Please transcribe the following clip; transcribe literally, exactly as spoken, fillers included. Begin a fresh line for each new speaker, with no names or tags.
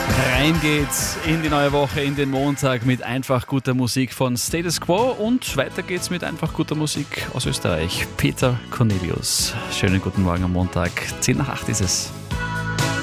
Rein geht's in die neue Woche, in den Montag mit einfach guter Musik von Status Quo und weiter geht's mit einfach guter Musik aus Österreich. Peter Cornelius. Schönen guten Morgen am Montag. zehn nach acht ist es.